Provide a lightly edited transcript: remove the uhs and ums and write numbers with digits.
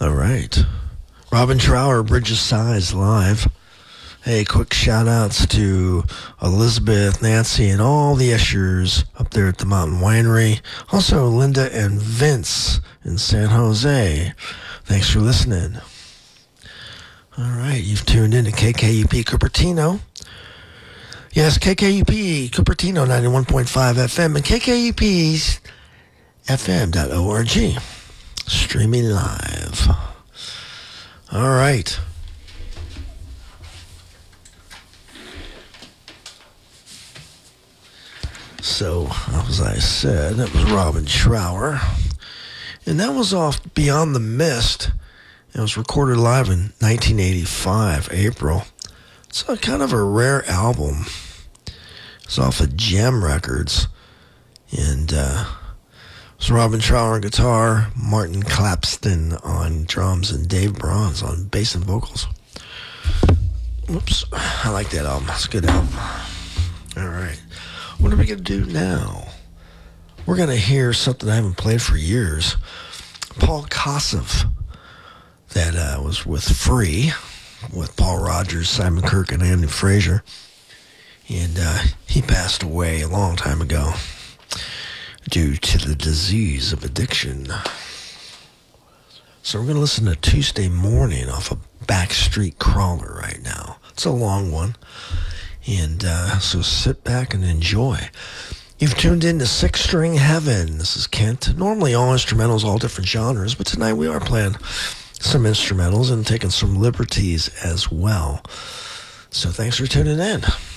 All right. Robin Trower, Bridge of Sighs live. Hey, quick shout outs to Elizabeth, Nancy, and all the Eschers up there at the Mountain Winery. Also, Linda and Vince in San Jose. Thanks for listening. All right, you've tuned in to KKUP Cupertino. Yes, KKUP Cupertino 91.5 FM and KKUP's FM.org. Streaming live. All right. So, as I said, that was Robin Trower. And that was off Beyond the Mist. It was recorded live in 1985, April. It's a kind of a rare album. It's off of Gem Records. And it's Robin Trower on guitar, Martin Clapston on drums, and Dave Bronze on bass and vocals. Whoops. I like that album. It's a good album. All right. What are we going to do now? We're going to hear something I haven't played for years. Paul Kossoff, that was with Free, with Paul Rogers, Simon Kirke, and Andy Fraser. And he passed away a long time ago due to the disease of addiction. So we're going to listen to Tuesday Morning off of Backstreet Crawler right now. It's a long one. And so sit back and enjoy. You've tuned in to Six String Heaven. This is Kent. Normally all instrumentals, all different genres, but tonight we are playing some instrumentals and taking some liberties as well. So thanks for tuning in.